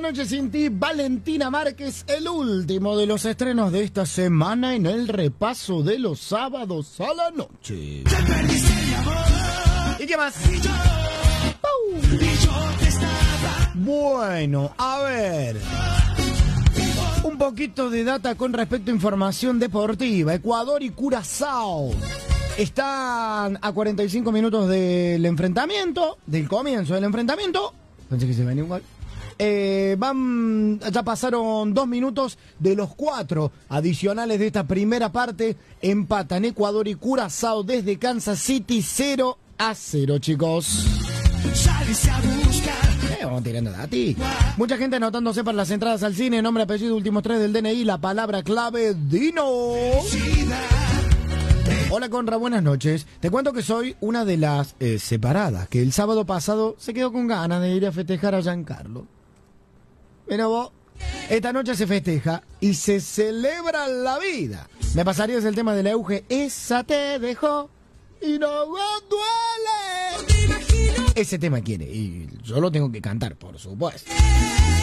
noche sin ti, Valentina Márquez, el último de los estrenos de esta semana en el repaso de los sábados a la noche. ¿Y qué más? Bueno, a ver. Un poquito de data con respecto a información deportiva. Ecuador y Curazao están a 45 minutos del enfrentamiento, del comienzo del enfrentamiento. Pensé que se venía un gol. Ya pasaron 2 minutos de los 4 adicionales de esta primera parte. Empatan Ecuador y Curazao desde Kansas City 0-0, chicos. Vamos tirando a ti. Mucha gente anotándose para las entradas al cine. Nombre, apellido, últimos 3 del DNI. La palabra clave, Dino. Hola Conra, buenas noches. Te cuento que soy una de las separadas que el sábado pasado se quedó con ganas de ir a festejar a Giancarlo. Pero vos, esta noche se festeja y se celebra la vida. Me pasarías el tema del Euge. Esa te dejó y no duele. Ese tema quiere y yo lo tengo que cantar, por supuesto.